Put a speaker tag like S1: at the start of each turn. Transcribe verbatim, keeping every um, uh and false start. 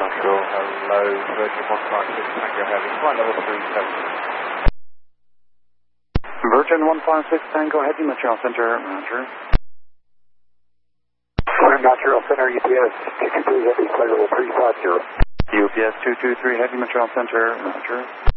S1: Nashville, hello, Virgin one five six Tango Heavy, flight level three seven.
S2: Virgin one five six Tango Heavy, Montreal Center, Roger.
S3: Montreal Center, U P S two two three Heavy, flight level three five zero.
S2: U P S two two three Heavy, Montreal Center, Roger.